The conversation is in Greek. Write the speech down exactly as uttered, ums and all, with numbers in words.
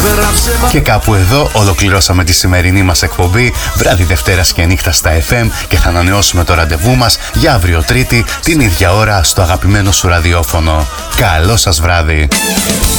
Και κάπου εδώ ολοκληρώσαμε τη σημερινή μας εκπομπή. Βράδυ Δευτέρας και νύχτα στα εφ εμ. Και θα ανανεώσουμε το ραντεβού μας για αύριο Τρίτη την ίδια ώρα στο αγαπημένο σου ραδιόφωνο. Καλό σας βράδυ.